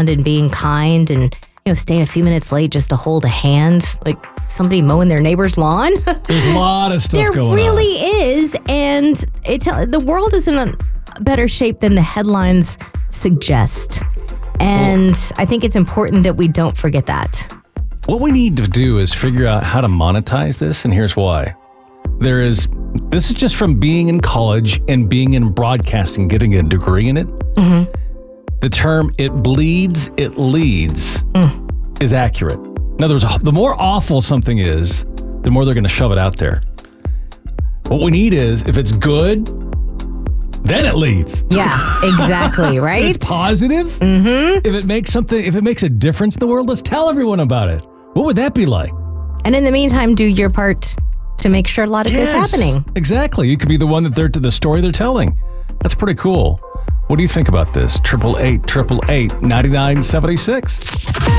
respond and being kind and, staying a few minutes late just to hold a hand, like somebody mowing their neighbor's lawn. There's a lot of stuff going on. There really is. And the world is in a better shape than the headlines suggest. And I think it's important that we don't forget that. What we need to do is figure out how to monetize this, and here's why. This is just from being in college and being in broadcasting, getting a degree in it. Mm-hmm. The term "it bleeds, it leads" is accurate. In other words, the more awful something is, the more they're going to shove it out there. What we need is, if it's good, then it leads. Yeah, exactly, right? It's positive. Mm-hmm. If it makes a difference in the world, let's tell everyone about it. What would that be like? And in the meantime, do your part to make sure a lot of good's happening. Exactly. You could be the one that the story they're telling. That's pretty cool. What do you think about this? 888-888-9976.